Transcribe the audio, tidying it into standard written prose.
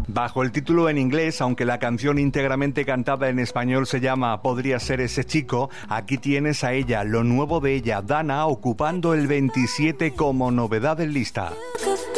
Bajo el título en inglés, aunque la canción íntegramente cantada en español se llama Podría ser ese chico, aquí tienes a ella, lo nuevo de ella, Dana, ocupando el 27 como novedad en lista.